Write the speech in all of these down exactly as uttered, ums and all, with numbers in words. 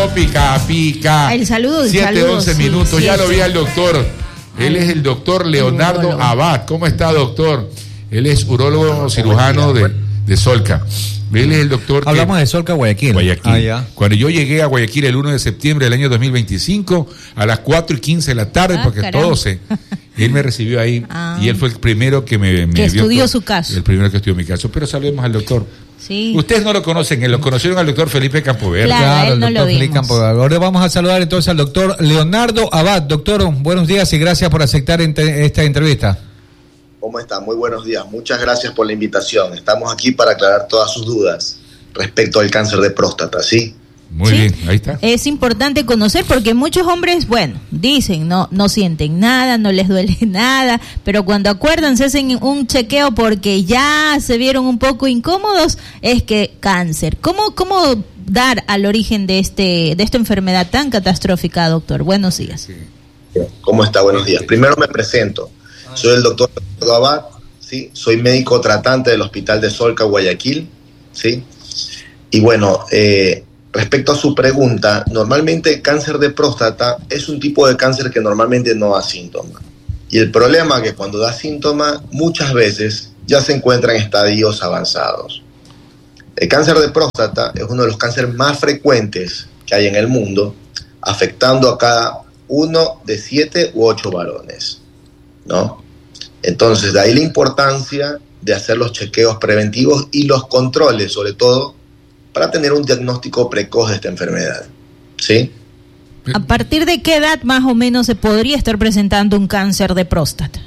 no, pica, pica. El saludo, el siete, saludo, once sí, minutos, sí, ya sí. lo vi al doctor. Él es el doctor Leonardo urólogo. Abad. ¿Cómo está, doctor? Él es urólogo cirujano de, de Solca. Él es el doctor que... Hablamos de Solca, Guayaquil. Guayaquil. Ah, ya. Cuando yo llegué a Guayaquil el uno de septiembre del año dos mil veinticinco, a las cuatro y quince de la tarde, Ah, porque caramba. todo se... Él me recibió ahí Ah. y él fue el primero que me... me Que vio estudió todo- su caso. El primero que estudió mi caso. Pero saludemos al doctor. Sí. Ustedes no lo conocen, lo conocieron al doctor Felipe Campoverde. Claro. a él no el lo doctor Felipe vimos. Campoverde. Ahora vamos a saludar entonces al doctor Leonardo Abad. Doctor, buenos días y gracias por aceptar ente- esta entrevista. ¿Cómo está? Muy buenos días. Muchas gracias por la invitación. Estamos aquí para aclarar todas sus dudas respecto al cáncer de próstata, ¿sí? Muy Sí. bien, ahí está. Es importante conocer porque muchos hombres, bueno, dicen, no no sienten nada, no les duele nada, pero cuando acuerdan, se hacen un chequeo porque ya se vieron un poco incómodos, es que cáncer. ¿Cómo, cómo dar al origen de este de esta enfermedad tan catastrófica, doctor? Buenos días. ¿Cómo está? Buenos días. Primero me presento. Soy el doctor Leonardo Abad, ¿sí? Soy médico tratante del Hospital de Solca, Guayaquil, ¿sí? Y bueno, eh, respecto a su pregunta, normalmente el cáncer de próstata es un tipo de cáncer que normalmente no da síntomas. Y el problema es que cuando da síntomas, muchas veces ya se encuentra en estadios avanzados. El cáncer de próstata es uno de los cánceres más frecuentes que hay en el mundo, afectando a cada uno de siete u ocho varones, ¿no? Entonces, de ahí la importancia de hacer los chequeos preventivos y los controles, sobre todo, para tener un diagnóstico precoz de esta enfermedad, ¿sí? ¿A partir de qué edad más o menos se podría estar presentando un cáncer de próstata?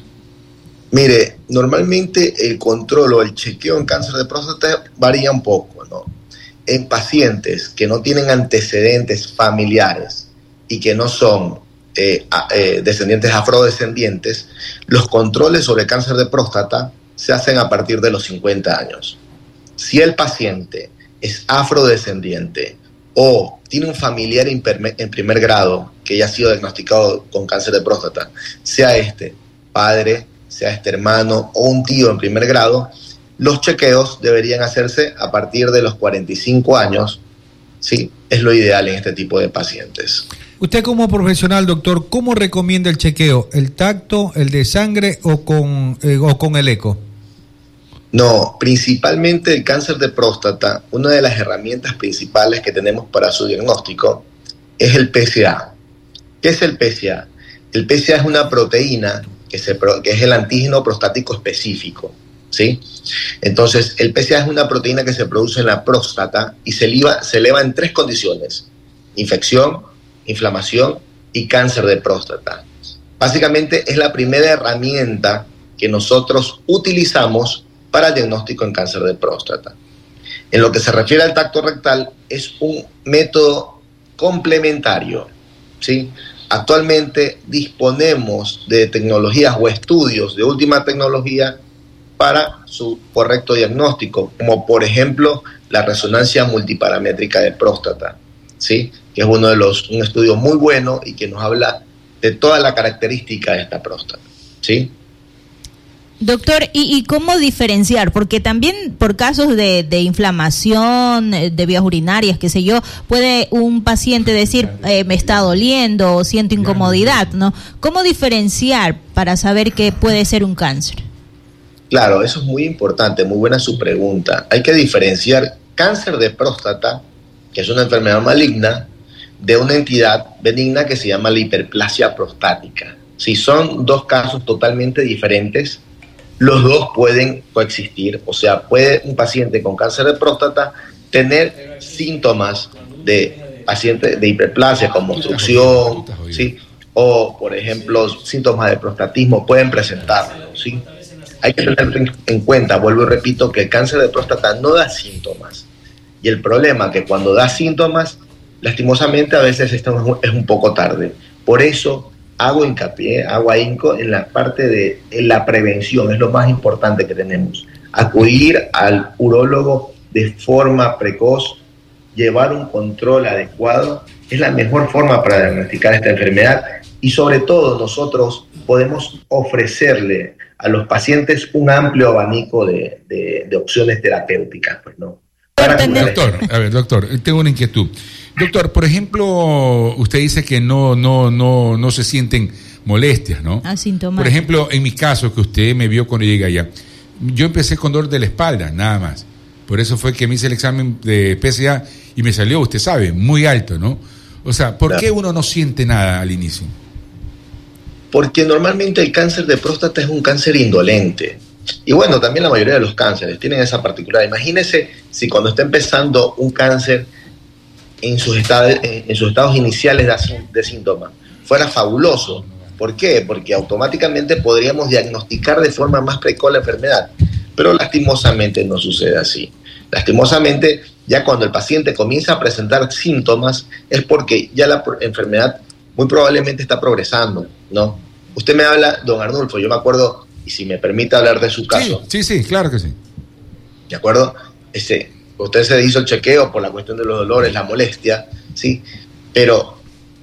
Mire, normalmente el control o el chequeo en cáncer de próstata varía un poco, ¿no? En pacientes que no tienen antecedentes familiares y que no son eh, a, eh, descendientes afrodescendientes, los controles sobre cáncer de próstata se hacen a partir de los cincuenta años. Si el paciente es afrodescendiente o tiene un familiar en primer grado que ya ha sido diagnosticado con cáncer de próstata, sea este padre, sea este hermano o un tío en primer grado, los chequeos deberían hacerse a partir de los cuarenta y cinco años, ¿sí? Es lo ideal en este tipo de pacientes. Usted como profesional, doctor, ¿cómo recomienda el chequeo? ¿El tacto, el de sangre o con, eh, o con el eco? No, principalmente el cáncer de próstata, una de las herramientas principales que tenemos para su diagnóstico es el P S A. ¿Qué es el P S A? El P S A es una proteína que, se, que es el antígeno prostático específico, ¿sí? Entonces, el P S A es una proteína que se produce en la próstata y se eleva, se eleva en tres condiciones: infección, inflamación y cáncer de próstata. Básicamente es la primera herramienta que nosotros utilizamos para el diagnóstico en cáncer de próstata. En lo que se refiere al tacto rectal, es un método complementario, ¿sí? Actualmente disponemos de tecnologías o estudios de última tecnología para su correcto diagnóstico, como por ejemplo la resonancia multiparamétrica de próstata, ¿sí? Que es uno de los, un estudio muy bueno y que nos habla de toda la característica de esta próstata, ¿sí? Doctor, ¿y, y cómo diferenciar? Porque también por casos de, de inflamación, de vías urinarias, qué sé yo, puede un paciente decir, eh, me está doliendo o siento incomodidad, ¿no? ¿Cómo diferenciar para saber que puede ser un cáncer? Claro, eso es muy importante, muy buena su pregunta. Hay que diferenciar cáncer de próstata, que es una enfermedad maligna, de una entidad benigna que se llama la hiperplasia prostática. Si son dos casos totalmente diferentes, los dos pueden coexistir, o sea, puede un paciente con cáncer de próstata tener síntomas de paciente de hiperplasia como obstrucción, ¿sí? O, por ejemplo, síntomas de prostatismo pueden presentarlo, ¿sí? Hay que tener en cuenta, vuelvo y repito, que el cáncer de próstata no da síntomas. Y el problema es que cuando da síntomas, lastimosamente a veces esto es un poco tarde. Por eso hago hincapié, hago ahínco en la parte de en la prevención, es lo más importante que tenemos. Acudir al urólogo de forma precoz, llevar un control adecuado, es la mejor forma para diagnosticar esta enfermedad y sobre todo nosotros podemos ofrecerle a los pacientes un amplio abanico de, de, de opciones terapéuticas, pues, ¿no? Para Doctor, a ver, doctor, tengo una inquietud. Doctor, por ejemplo, usted dice que no, no, no, no se sienten molestias, ¿no? Asintomáticos. Por ejemplo, en mi caso, que usted me vio cuando llegué allá, yo empecé con dolor de la espalda, nada más. Por eso fue que me hice el examen de P S A y me salió, usted sabe, muy alto, ¿no? O sea, ¿por claro. qué uno no siente nada al inicio? Porque normalmente el cáncer de próstata es un cáncer indolente. Y bueno, también la mayoría de los cánceres tienen esa particularidad. Imagínese si cuando está empezando un cáncer en sus estados, en sus estados iniciales de, de síntomas fuera fabuloso. ¿Por qué? Porque automáticamente podríamos diagnosticar de forma más precoz la enfermedad. Pero lastimosamente no sucede así. Lastimosamente, ya cuando el paciente comienza a presentar síntomas es porque ya la enfermedad muy probablemente está progresando, ¿no? Usted me habla, don Arnulfo, yo me acuerdo, y si me permite hablar de su caso. Sí, sí, sí, claro que sí. ¿De acuerdo? Este, usted se hizo el chequeo por la cuestión de los dolores, la molestia, ¿sí? Pero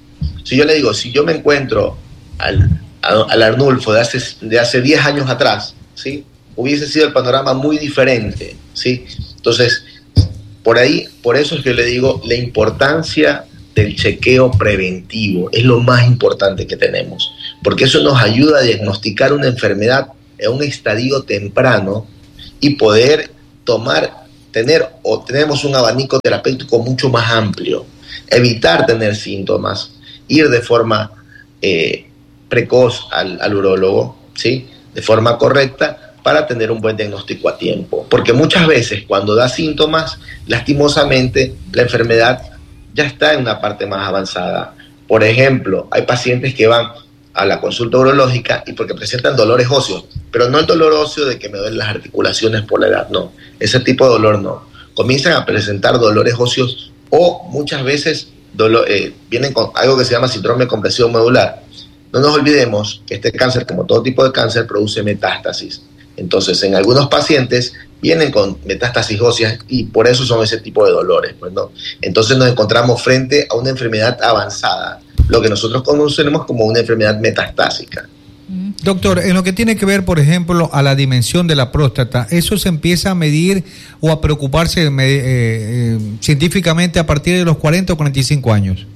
si yo le digo, si yo me encuentro al, al Arnulfo de hace, de hace diez años atrás, ¿sí? Hubiese sido el panorama muy diferente, ¿sí? Entonces, por ahí, por eso es que le digo, la importancia del chequeo preventivo es lo más importante que tenemos, porque eso nos ayuda a diagnosticar una enfermedad en un estadio temprano y poder tomar, tener o tenemos un abanico terapéutico mucho más amplio, evitar tener síntomas, ir de forma eh, precoz al, al urólogo, ¿sí? De forma correcta, para tener un buen diagnóstico a tiempo, porque muchas veces cuando da síntomas, lastimosamente la enfermedad ya está en una parte más avanzada. Por ejemplo, hay pacientes que van a la consulta urológica y porque presentan dolores óseos, pero no el dolor óseo de que me duelen las articulaciones por la edad, no, ese tipo de dolor no. Comienzan a presentar dolores óseos o muchas veces dolor, eh, vienen con algo que se llama síndrome de compresión medular. No nos olvidemos que este cáncer, como todo tipo de cáncer, produce metástasis. Entonces, en algunos pacientes vienen con metástasis óseas y por eso son ese tipo de dolores, pues, ¿no? Entonces nos encontramos frente a una enfermedad avanzada, lo que nosotros conocemos como una enfermedad metastásica. Doctor, en lo que tiene que ver, por ejemplo, a la dimensión de la próstata, ¿eso se empieza a medir o a preocuparse eh, eh, científicamente a partir de los cuarenta o cuarenta y cinco años?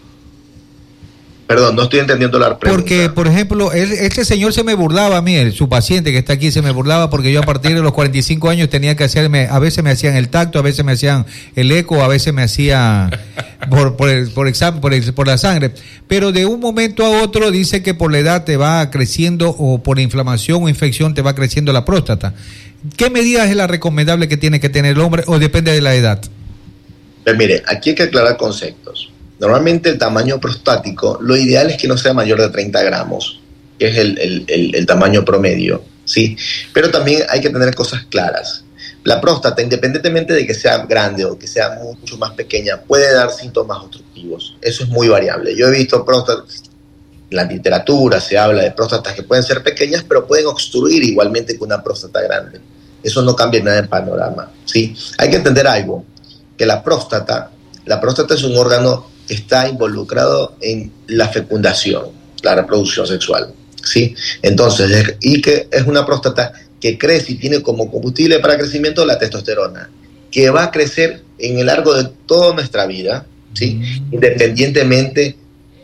Perdón, no estoy entendiendo la pregunta. Porque, por ejemplo, él, este señor se me burlaba a mí, el, su paciente que está aquí se me burlaba porque yo a partir de los cuarenta y cinco años tenía que hacerme, a veces me hacían el tacto, a veces me hacían el eco, a veces me hacía por, por, el, por, examen, por, el, por la sangre. Pero de un momento a otro dice que por la edad te va creciendo o por inflamación o infección te va creciendo la próstata. ¿Qué medidas es la recomendable que tiene que tener el hombre o depende de la edad? Pues mire, aquí hay que aclarar conceptos. Normalmente el tamaño prostático, lo ideal es que no sea mayor de treinta gramos, que es el, el, el, el tamaño promedio, ¿sí? Pero también hay que tener cosas claras. La próstata, independientemente de que sea grande o que sea mucho más pequeña, puede dar síntomas obstructivos. Eso es muy variable. Yo he visto próstatas, en la literatura se habla de próstatas que pueden ser pequeñas, pero pueden obstruir igualmente que una próstata grande. Eso no cambia nada en panorama, ¿sí? Hay que entender algo, que la próstata, la próstata es un órgano que está involucrado en la fecundación, la reproducción sexual, ¿sí? Entonces, y que es una próstata que crece y tiene como combustible para crecimiento la testosterona, que va a crecer en el largo de toda nuestra vida, ¿sí? Mm. Independientemente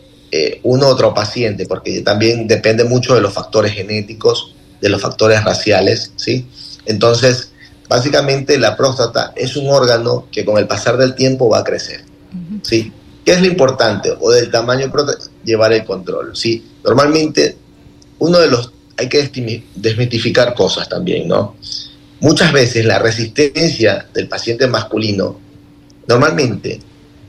eh, uno u otro paciente, porque también depende mucho de los factores genéticos, de los factores raciales, ¿sí? Entonces, básicamente la próstata es un órgano que con el pasar del tiempo va a crecer, ¿sí? ¿Qué es lo importante? O del tamaño de próstata, llevar el control, ¿sí? Normalmente, uno de los, hay que desmitificar cosas también, ¿no? Muchas veces la resistencia del paciente masculino, normalmente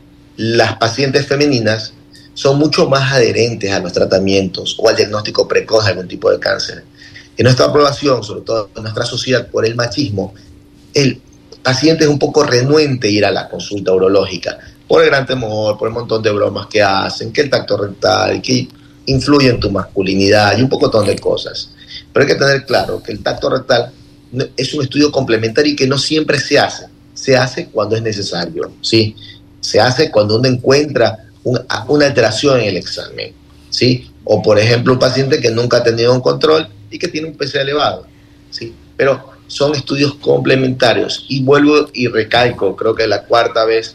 las pacientes femeninas son mucho más adherentes a los tratamientos o al diagnóstico precoz de algún tipo de cáncer. En nuestra aprobación, sobre todo en nuestra sociedad, por el machismo, el paciente es un poco renuente a ir a la consulta urológica, por el gran temor, por el montón de bromas que hacen, que el tacto rectal, que influye en tu masculinidad y un pocotón de cosas. Pero hay que tener claro que el tacto rectal es un estudio complementario y que no siempre se hace. Se hace cuando es necesario, ¿sí? Se hace cuando uno encuentra un, una alteración en el examen, ¿sí? O, por ejemplo, un paciente que nunca ha tenido un control y que tiene un P S A elevado, ¿sí? Pero son estudios complementarios. Y vuelvo y recalco, creo que es la cuarta vez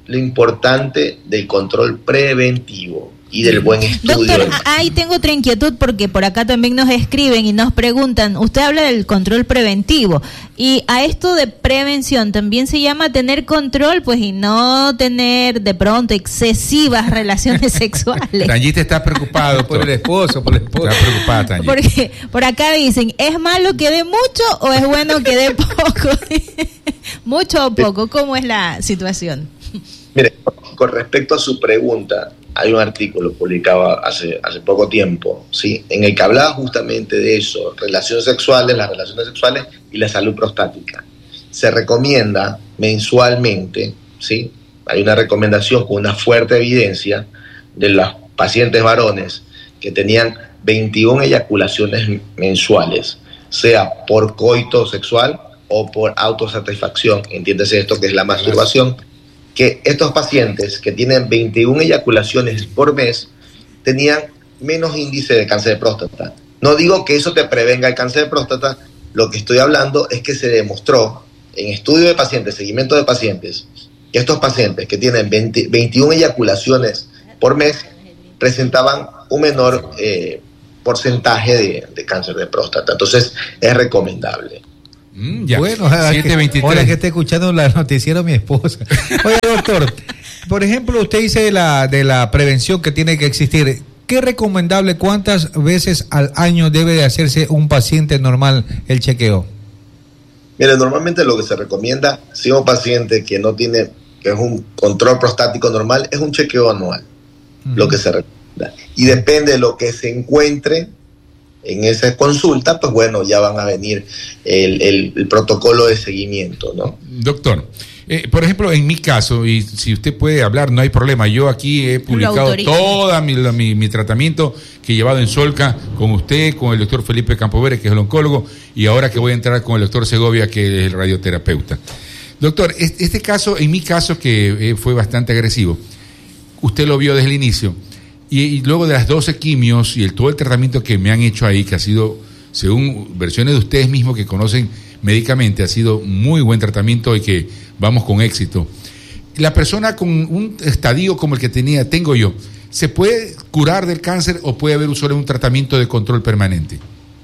lo importante del control preventivo y del buen estudio. Doctor, ahí tengo otra inquietud porque por acá también nos escriben y nos preguntan, usted habla del control preventivo y a esto de prevención también se llama tener control, pues, y no tener de pronto excesivas relaciones sexuales. Tanyita está preocupado por el esposo, por el esposo. Está preocupada, Tanyita. Porque por acá dicen, ¿es malo que dé mucho o es bueno que dé poco? ¿Mucho o poco? ¿Cómo es la situación? Mire, con respecto a su pregunta, hay un artículo publicado hace, hace poco tiempo, ¿sí?, en el que hablaba justamente de eso, relaciones sexuales, las relaciones sexuales y la salud prostática. Se recomienda mensualmente, ¿sí?, hay una recomendación con una fuerte evidencia de los pacientes varones que tenían veintiuna eyaculaciones mensuales, sea por coito sexual o por autosatisfacción, entiéndese esto que es la masturbación, que estos pacientes que tienen veintiuna eyaculaciones por mes tenían menos índice de cáncer de próstata. No digo que eso te prevenga el cáncer de próstata, lo que estoy hablando es que se demostró en estudio de pacientes, seguimiento de pacientes, que estos pacientes que tienen veinte, veintiuna eyaculaciones por mes presentaban un menor eh, porcentaje de, de cáncer de próstata. Entonces es recomendable. Mm, ya. Bueno, siete veintitrés. Ahora que está escuchando la noticiero mi esposa. Oye, doctor, por ejemplo, usted dice de la, de la prevención que tiene que existir. ¿Qué recomendable, cuántas veces al año debe de hacerse un paciente normal el chequeo? Mire, normalmente lo que se recomienda, si un paciente que no tiene, que es un control prostático normal, es un chequeo anual, uh-huh. lo que se recomienda. Y depende de lo que se encuentre en esa consulta, pues bueno, ya van a venir el, el, el protocolo de seguimiento, ¿no? Doctor, eh, por ejemplo, en mi caso, y si usted puede hablar, no hay problema, yo aquí he publicado todo mi, mi, mi tratamiento que he llevado en Solca con usted, con el doctor Felipe Campovere, que es el oncólogo, y ahora que voy a entrar con el doctor Segovia, que es el radioterapeuta. Doctor, este, este caso, en mi caso, que eh, fue bastante agresivo, usted lo vio desde el inicio, Y, y luego de las doce quimios y el, todo el tratamiento que me han hecho ahí, que ha sido, según versiones de ustedes mismos que conocen médicamente, ha sido muy buen tratamiento y que vamos con éxito. La persona con un estadio como el que tenía, tengo yo, ¿se puede curar del cáncer o puede haber solo un tratamiento de control permanente?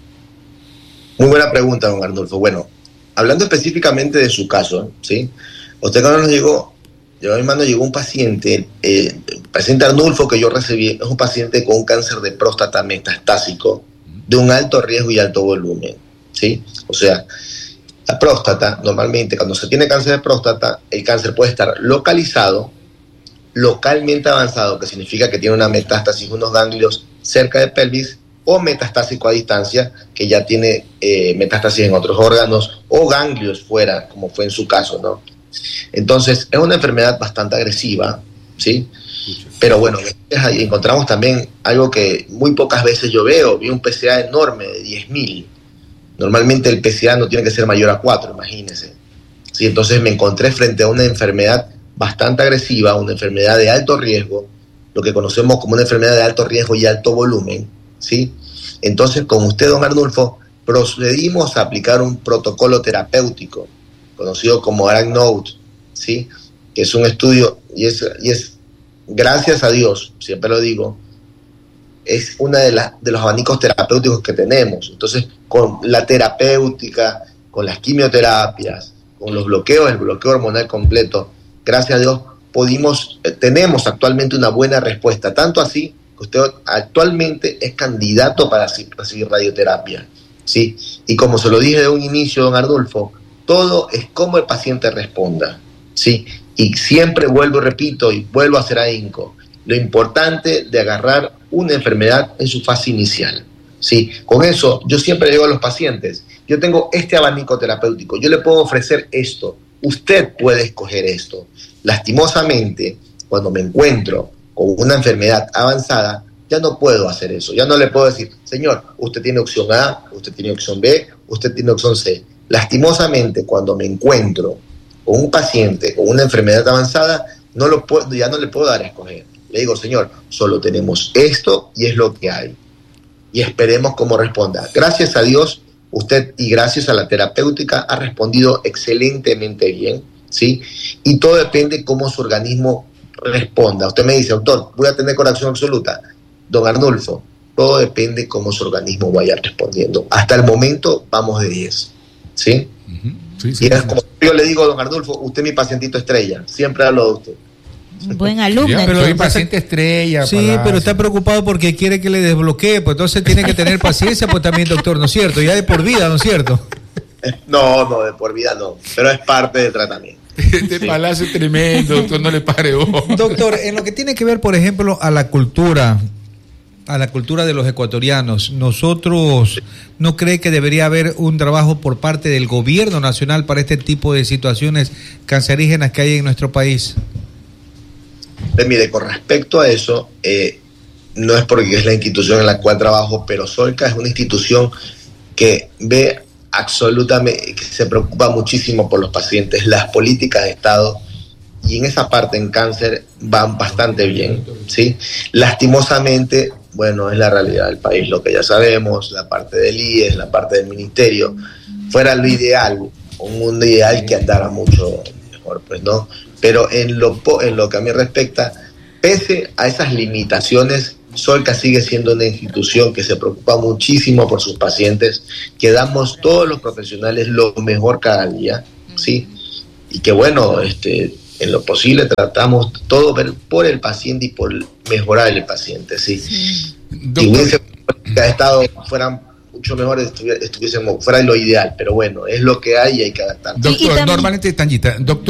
Muy buena pregunta, don Arnulfo. Bueno, hablando específicamente de su caso, ¿sí? Usted cuando nos llegó, yo a mi mano llegó un paciente, eh, el paciente Arnulfo que yo recibí, es un paciente con un cáncer de próstata metastásico de un alto riesgo y alto volumen, ¿sí? O sea, la próstata, normalmente cuando se tiene cáncer de próstata, el cáncer puede estar localizado, localmente avanzado, que significa que tiene una metástasis, unos ganglios cerca de pelvis, o metastásico a distancia, que ya tiene eh, metástasis en otros órganos, o ganglios fuera, como fue en su caso, ¿no? Entonces, es una enfermedad bastante agresiva, ¿sí? Pero bueno, ahí encontramos también algo que muy pocas veces yo veo. Vi un P S A enorme de diez mil. Normalmente el P S A no tiene que ser mayor a cuatro, imagínense. ¿Sí? Entonces me encontré frente a una enfermedad bastante agresiva, una enfermedad de alto riesgo, lo que conocemos como una enfermedad de alto riesgo y alto volumen, ¿sí? Entonces, con usted, don Arnulfo, procedimos a aplicar un protocolo terapéutico conocido como ARAGNOTE, ¿sí? Que es un estudio, y es, y es, gracias a Dios, siempre lo digo, es una de, la, de los abanicos terapéuticos que tenemos. Entonces, con la terapéutica, con las quimioterapias, con los bloqueos, el bloqueo hormonal completo, gracias a Dios, pudimos, eh, tenemos actualmente una buena respuesta, tanto así que usted actualmente es candidato para recibir radioterapia, ¿sí? Y como se lo dije de un inicio, don Arnulfo, todo es como el paciente responda, ¿sí? Y siempre vuelvo y repito y vuelvo a hacer ahínco, lo importante de agarrar una enfermedad en su fase inicial, ¿sí? Con eso yo siempre le digo a los pacientes, yo tengo este abanico terapéutico, yo le puedo ofrecer esto, usted puede escoger esto. Lastimosamente, cuando me encuentro con una enfermedad avanzada, ya no puedo hacer eso, ya no le puedo decir, señor, usted tiene opción A, usted tiene opción B, usted tiene opción C. Lastimosamente, cuando me encuentro con un paciente con una enfermedad avanzada, no lo puedo, ya no le puedo dar a escoger. Le digo, señor, solo tenemos esto y es lo que hay. Y esperemos cómo responda. Gracias a Dios, usted y gracias a la terapéutica ha respondido excelentemente bien. ¿sí? Y todo depende cómo su organismo responda. Usted me dice, doctor, voy a tener curación absoluta. Don Arnulfo, todo depende cómo su organismo vaya respondiendo. Hasta el momento vamos de diez, ¿sí? Uh-huh. Sí, sí, y es como yo le digo a don Arnulfo, usted es mi pacientito estrella, siempre hablo de usted. Buen alumno. Ya, pero soy paciente estrella. Sí, Palacio. Pero está preocupado porque quiere que le desbloquee, pues entonces tiene que tener paciencia, pues también, doctor, ¿no es cierto? Ya de por vida, ¿no es cierto? No, no, de por vida no, pero es parte del tratamiento. Este sí. Palacio es tremendo, doctor, no le pare vos. Doctor, en lo que tiene que ver, por ejemplo, a la cultura, a la cultura de los ecuatorianos, ¿nosotros no cree que debería haber un trabajo por parte del gobierno nacional para este tipo de situaciones cancerígenas que hay en nuestro país? Pues mire, con respecto a eso, eh, no es porque es la institución en la cual trabajo, pero Solca es una institución que ve absolutamente, que se preocupa muchísimo por los pacientes, las políticas de Estado, y en esa parte en cáncer van bastante bien, ¿sí? Lastimosamente, bueno, es la realidad del país, lo que ya sabemos, la parte del I E S, la parte del ministerio, fuera lo ideal, un mundo ideal que andara mucho mejor, pues, ¿no? Pero en lo, en lo que a mí respecta, pese a esas limitaciones, Solca sigue siendo una institución que se preocupa muchísimo por sus pacientes, que damos todos los profesionales lo mejor cada día, ¿sí? Y que bueno, este, en lo posible tratamos todo por el paciente y por mejorar el paciente, ¿sí? sí. Si hubiese estado, fueran mucho mejores, estuviésemos fuera de lo ideal, pero bueno, es lo que hay y hay que adaptar. Doctor, normalmente, Tangita, doctor.